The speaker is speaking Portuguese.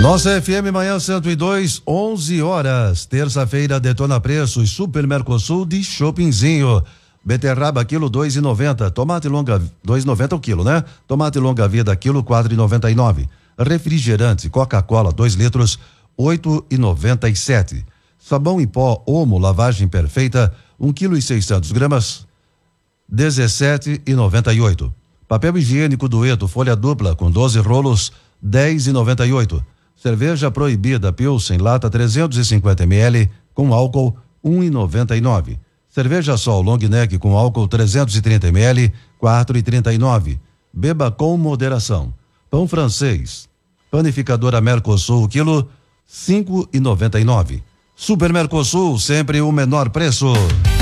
Nossa FM Manhã 102, 11 horas. Terça-feira, detona preços. Super Mercosul de Shoppingzinho. Beterraba quilo 2,90. Tomate longa 2,90 o quilo, né? Tomate longa vida quilo 4,99. Refrigerante Coca-Cola 2 litros 8,97. Sabão em pó Omo lavagem perfeita 1,6 kg 17,98. Papel higiênico Dueto folha dupla com 12 rolos 10,98. Cerveja proibida Pilsen lata 350 ml com álcool 1,99. Cerveja Sol Long Neck com álcool 330 ml 4,39. Beba com moderação. Pão francês panificadora Mercosul quilo 5,99. Super Mercosul, sempre o menor preço.